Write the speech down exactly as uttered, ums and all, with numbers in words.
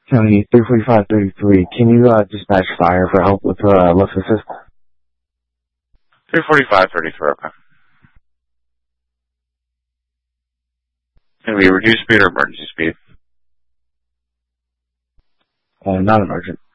County three forty-five thirty-three. Can you uh, dispatch fire for help with uh, lift assist? three forty-five thirty-three, okay. Can we reduce speed or emergency speed? Uh, not emergent.